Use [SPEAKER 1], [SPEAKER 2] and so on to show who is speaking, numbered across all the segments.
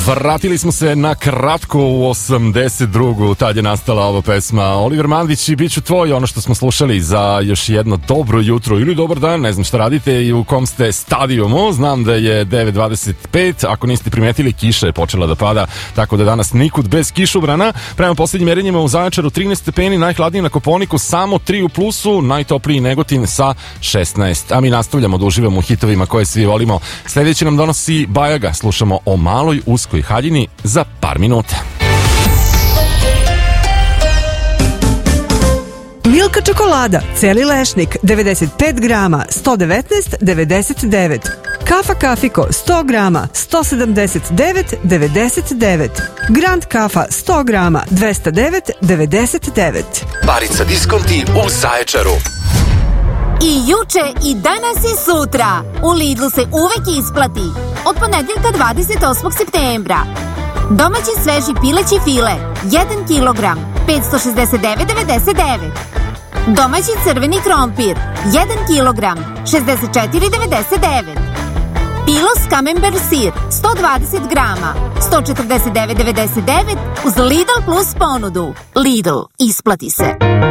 [SPEAKER 1] Vratili smo se na kratko u 82. Tad je nastala ova pesma. Oliver Mandić i bit ću tvoj, ono što smo slušali za još jedno dobro jutro ili dobar dan, ne znam šta radite i u kom ste stadijumu. Znam da je 9:25, ako niste primetili, kiša je počela da pada, tako da danas nikud bez kišobrana. Prema posljednjim merenjima u Zaječaru 13 stepeni, najhladnije na Kopaoniku samo 3 u plusu, najtopliji Negotin sa 16. A mi nastavljamo da uživamo u hitovima koje svi volimo. Sljedeći nam donosi Bajaga, slušamo o maloj uskoj haljini za par minuta.
[SPEAKER 2] Milka čokolada, celi lešnik, 95 grama, 119,99. Kafa Kafiko, 100 grama, 179,99. Grand kafa, 100 grama, 209,99.
[SPEAKER 3] Barica diskonti u Zaječaru.
[SPEAKER 4] I juče, i danas i sutra. U Lidlu se uvek isplati. Od ponedjeljka 28. septembra. Domaći sveži pileći file, 1 kilogram, 569,99. Domaći crveni krompir, 1 kilogram, 64,99. Pilos Camembert sir, 120 grama, 149,99 uz Lidl plus ponudu. Lidl, isplati se.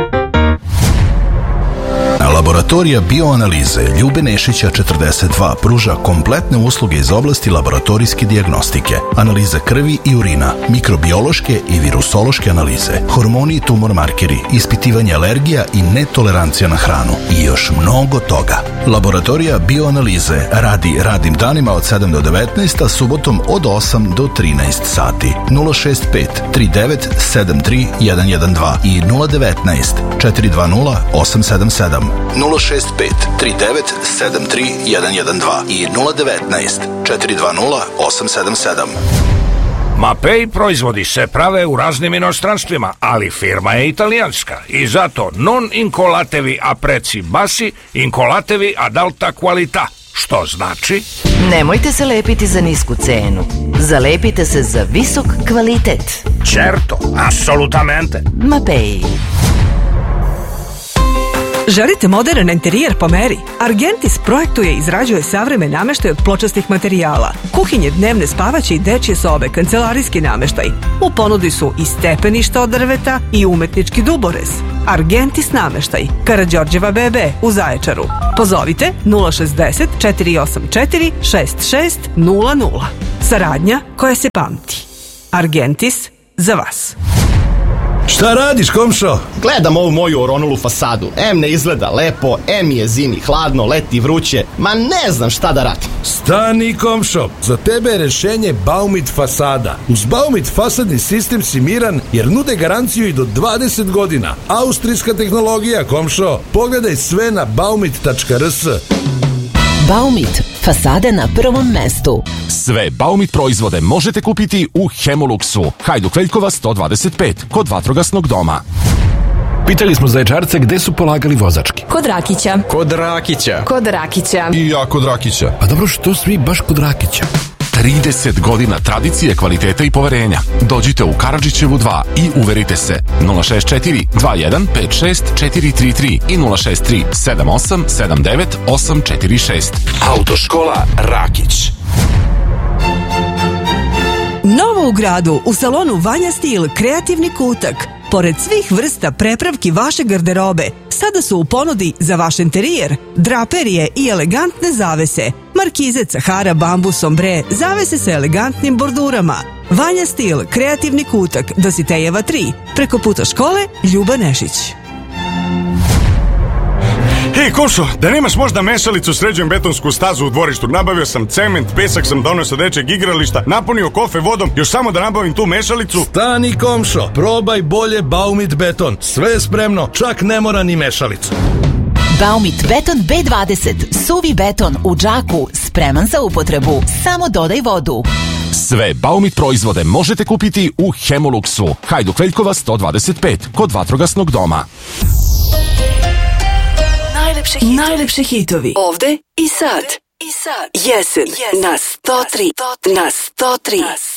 [SPEAKER 5] Laboratorija bioanalize Ljube Nešića 42 pruža kompletne usluge iz oblasti laboratorijske dijagnostike, analiza krvi i urina, mikrobiološke i virusološke analize, hormoni i tumor markeri, ispitivanje alergija i netolerancija na hranu i još mnogo toga. Laboratorija bioanalize radi radnim danima od 7 do 19, a subotom od 8 do 13 sati. 065 39 73 112 i 019 420 877. 065 39 73 112 i 019 420 877.
[SPEAKER 6] Mapei proizvodi se prave u raznim inostranstvima, ali firma je italijanska i zato non incolatevi a prezzi bassi, incolatevi ad alta qualità, što znači...
[SPEAKER 7] Nemojte se lepiti za nisku cenu, zalepite se za visok kvalitet.
[SPEAKER 6] Certo, assolutamente.
[SPEAKER 7] Mapei.
[SPEAKER 2] Želite modern interijer po meri? Argentis projektuje i izrađuje savremen namještaj od pločastih materijala. Kuhinje, dnevne spavaće i dečje sobe, kancelarijski namještaj. U ponudi su i stepeništa od drveta i umetnički duborez. Argentis namještaj, Karađorđeva BB u Zaječaru. Pozovite 060 484 6600. Saradnja koja se pamti. Argentis za vas.
[SPEAKER 8] Šta radiš, komšo?
[SPEAKER 9] Gledam ovu moju oronulu fasadu. Em ne izgleda lepo, em je zimi hladno, leti vruće. Ma ne znam šta da radim.
[SPEAKER 8] Stani, komšo, za tebe je rešenje Baumit fasada. Uz Baumit fasadni sistem si miran jer nude garanciju i do 20 godina. Austrijska tehnologija, komšo. Pogledaj sve na baumit.rs.
[SPEAKER 7] Baumit, fasade na prvom mestu.
[SPEAKER 1] Sve Baumit proizvode možete kupiti u Hemoluxu, Hajduk Veljkova 125, kod Vatrogasnog doma.
[SPEAKER 10] Pitali smo Zaječarce gde su polagali vozački.
[SPEAKER 11] Kod Rakića.
[SPEAKER 10] Kod Rakića.
[SPEAKER 11] Kod Rakića.
[SPEAKER 10] I ja kod Rakića.
[SPEAKER 8] Pa dobro, što svi baš kod Rakića?
[SPEAKER 1] 30 godina tradicije, kvaliteta i poverenja. Dođite u Karadžićevu 2 i uverite se. 064 21 56 433 i 063 78 79 846.
[SPEAKER 3] Autoškola Rakić.
[SPEAKER 2] Novo u gradu, u salonu Vanja Stil, kreativni kutak. Pored svih vrsta prepravki vaše garderobe, sada su u ponudi za vaš interijer, draperije i elegantne zavese, markize, cahara, bambus, ombre, zavese sa elegantnim bordurama. Vanja Stil, kreativni kutak, Dositejeva 3, preko puta škole Ljuba Nešić.
[SPEAKER 12] Hej, komšo, da nemaš možda mešalicu, sređujem betonsku stazu u dvorištu. Nabavio sam cement, pesak sam donio sa dečeg igrališta, napunio kofe vodom, još samo da nabavim tu mešalicu.
[SPEAKER 8] Stani, komšo, probaj bolje Baumit beton. Sve je spremno, čak ne mora ni mešalicu.
[SPEAKER 7] Baumit beton B20, suvi beton u džaku, spreman za upotrebu. Samo dodaj vodu.
[SPEAKER 1] Sve Baumit proizvode možete kupiti u Hemoluxu, Hajduk Veljkova 125, kod Vatrogasnog doma.
[SPEAKER 2] Najlepši hitovi.
[SPEAKER 11] Ovde i sad. Jesen na 103.